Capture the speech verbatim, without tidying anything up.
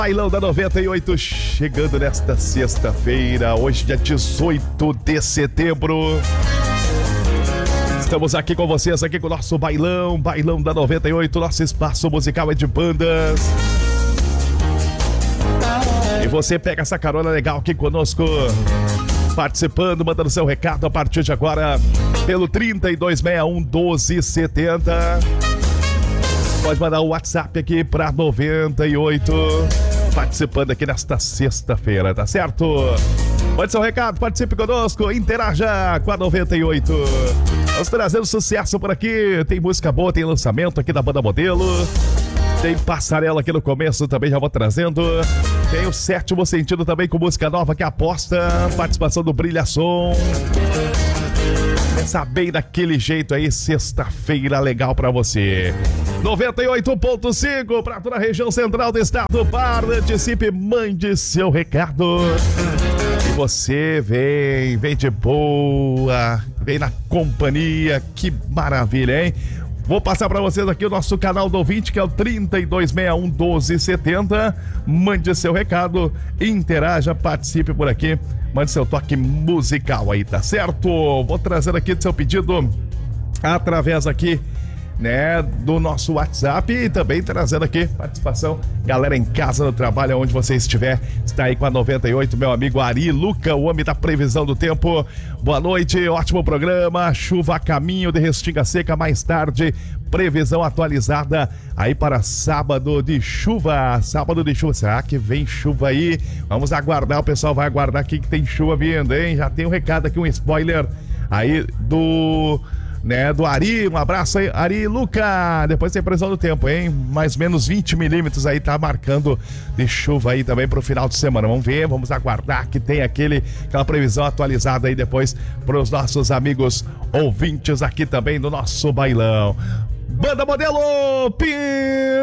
Bailão da noventa e oito chegando nesta sexta-feira, hoje dia dezoito de setembro. Estamos aqui com vocês, aqui com o nosso bailão, bailão da noventa e oito, nosso espaço musical é de bandas. E você pega essa carona legal aqui conosco, participando, mandando seu recado a partir de agora pelo trinta e dois sessenta e um, doze setenta. Pode mandar o WhatsApp aqui para noventa e oito, participando aqui nesta sexta-feira, tá certo? Mande seu recado, participe conosco, interaja com a noventa e oito. Nós trazendo sucesso por aqui, tem música boa, tem lançamento aqui da Banda Modelo, tem passarela aqui no começo também, já vou trazendo. Tem o Sétimo Sentido também com música nova que aposta, participação do Brilha Som. Pensa bem daquele jeito aí, sexta-feira legal pra você. noventa e oito ponto cinco para toda a região central do estado. Participe, mande seu recado. E você vem, vem de boa, vem na companhia, que maravilha, hein? Vou passar para vocês aqui o nosso canal do ouvinte, que é o trinta e dois sessenta e um, doze setenta. Mande seu recado, interaja, participe por aqui, mande seu toque musical aí, tá certo? Vou trazer aqui do seu pedido através aqui, né, do nosso WhatsApp, e também trazendo aqui participação, galera em casa, no trabalho, onde você estiver, está aí com a noventa e oito, meu amigo Ari Luca, o homem da previsão do tempo. Boa noite, ótimo programa, chuva a caminho de Restinga Seca, mais tarde, previsão atualizada aí para sábado de chuva, sábado de chuva, será que vem chuva aí? Vamos aguardar, o pessoal vai aguardar aqui que tem chuva vindo, hein? Já tem um recado aqui, um spoiler aí do... né, do Ari, um abraço aí, Ari Luca. Depois tem previsão do tempo, hein? Mais ou menos vinte milímetros aí, tá marcando de chuva aí também pro final de semana. Vamos ver, vamos aguardar que tem aquele, aquela previsão atualizada aí depois pros nossos amigos ouvintes aqui também do nosso bailão. Banda Modelo, Pim!